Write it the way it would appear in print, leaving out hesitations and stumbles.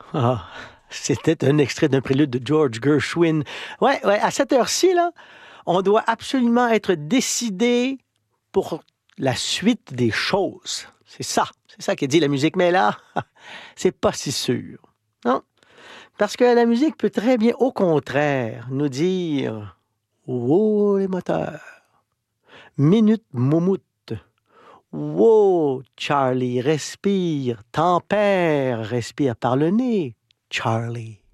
Ah, c'était un extrait d'un prélude de George Gershwin. Ouais, ouais, à cette heure-ci, là, on doit absolument être décidé pour la suite des choses. C'est ça qui dit la musique. Mais là, c'est pas si sûr. Non? Parce que la musique peut très bien, au contraire, nous dire wow, les moteurs, minute moumoute. Wow, Charlie, respire, tempère, respire par le nez, Charlie.